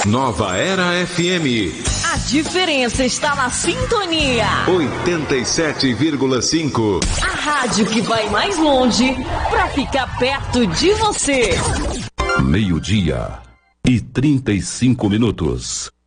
Nova Era FM. A diferença está na sintonia. 87,5. A rádio que vai mais longe para ficar perto de você. 12:35.